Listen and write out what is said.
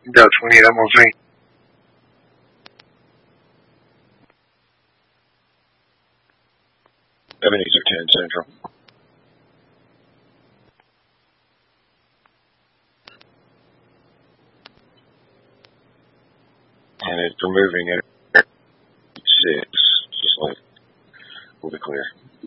Got 28, I'm on St. Ebony's are 10 Central. And it's removing it at 6, just like we'll be clear.